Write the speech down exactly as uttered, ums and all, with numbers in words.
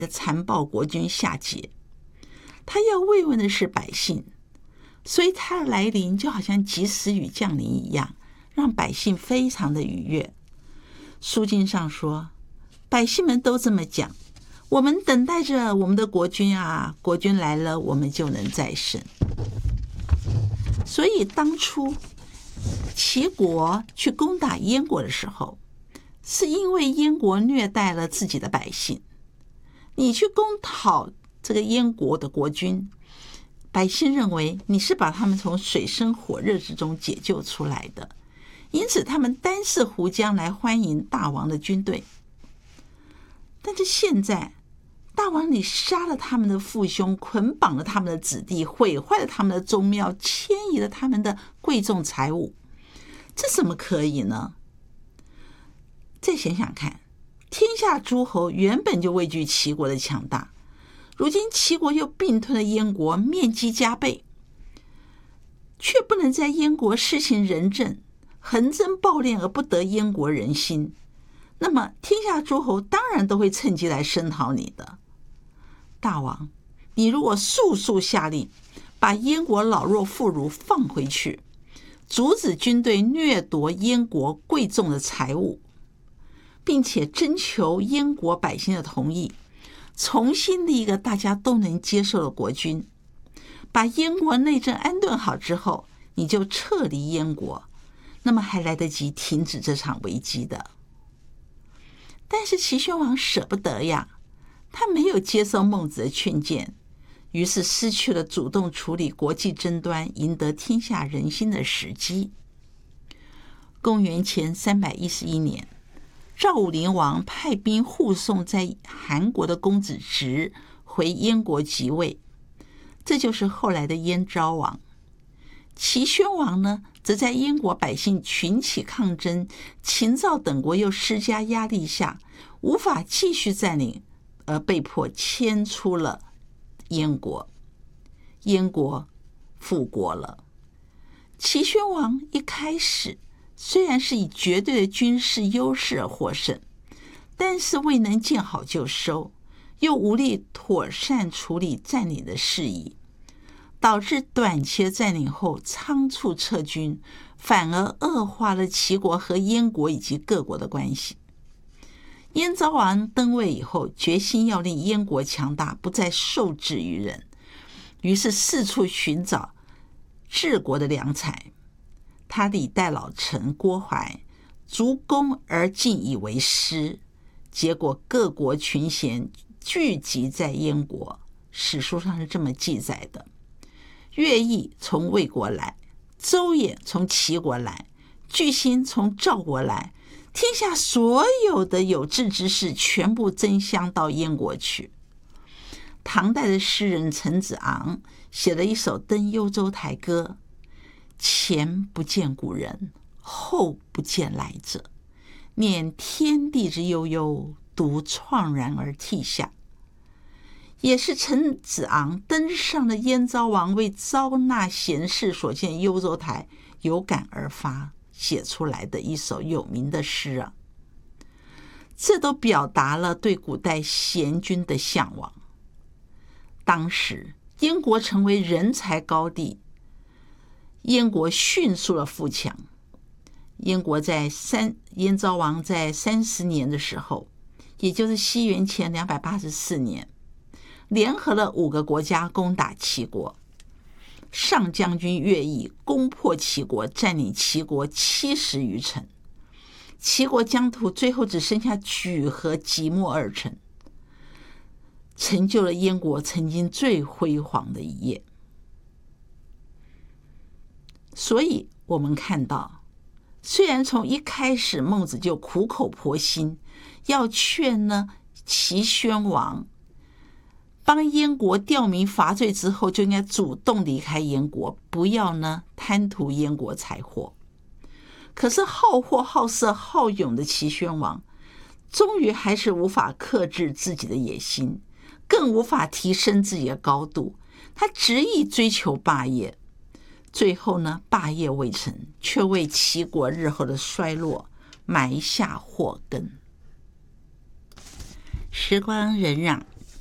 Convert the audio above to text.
的残暴国君夏桀，他要慰问的是百姓，所以他的来临就好像及时雨降临一样，让百姓非常的愉悦。书经上说，百姓们都这么讲，我们等待着我们的国君啊，国君来了，我们就能再生。所以当初齐国去攻打燕国的时候，是因为燕国虐待了自己的百姓。你去攻讨这个燕国的国君，百姓认为你是把他们从水深火热之中解救出来的，因此他们单是湖江来欢迎大王的军队。但是现在大王你杀了他们的父兄，捆绑了他们的子弟，毁坏了他们的宗庙，迁移了他们的贵重财物，这怎么可以呢？再想想看，天下诸侯原本就畏惧齐国的强大，如今齐国又并吞了燕国，面积加倍，却不能在燕国施行仁政，横征暴敛而不得燕国人心，那么天下诸侯当然都会趁机来声讨你的。大王，你如果速速下令把燕国老弱妇孺放回去，阻止军队掠夺燕国贵重的财物，并且征求燕国百姓的同意，重新立一个大家都能接受的国君，把燕国内政安顿好之后，你就撤离燕国，那么还来得及停止这场危机的。但是齐宣王舍不得呀，他没有接受孟子的劝谏，于是失去了主动处理国际争端、赢得天下人心的时机。公元前三百一十一年，赵武灵王派兵护送在韩国的公子直回燕国即位，这就是后来的燕昭王。齐宣王呢，则在燕国百姓群起抗争，秦赵等国又施加压力下，无法继续占领，而被迫迁出了燕国。燕国复国了。齐宣王一开始虽然是以绝对的军事优势而获胜，但是未能见好就收，又无力妥善处理占领的事宜，导致短期的占领后仓促撤军，反而恶化了齐国和燕国以及各国的关系。燕昭王登位以后，决心要令燕国强大，不再受制于人，于是四处寻找治国的良才。他礼待老臣郭淮，逐功而进以为师，结果各国群贤聚集在燕国，史书上是这么记载的。乐毅从魏国来，周衍从齐国来，巨星从赵国来，天下所有的有志之士全部争相到燕国去。唐代的诗人陈子昂写了一首《登幽州台歌》，前不见古人，后不见来者，念天地之悠悠，独怆然而涕下。也是陈子昂登上了燕昭王为招纳贤士所建幽州台，有感而发写出来的一首有名的诗啊。这都表达了对古代贤君的向往。当时燕国成为人才高地，燕国迅速的富强。燕国在三燕昭王在三十年的时候，也就是西元前两百八十四年，联合了五个国家攻打齐国。上将军乐毅攻破齐国，占领齐国七十余城，齐国疆土最后只剩下莒和即墨二城，成就了燕国曾经最辉煌的一页。所以我们看到，虽然从一开始孟子就苦口婆心要劝呢齐宣王帮燕国吊民伐罪之后，就应该主动离开燕国，不要呢贪图燕国财货。可是好货好色好勇的齐宣王，终于还是无法克制自己的野心，更无法提升自己的高度，他执意追求霸业。最后呢，霸业未成，却为齐国日后的衰落埋下祸根。时光荏苒，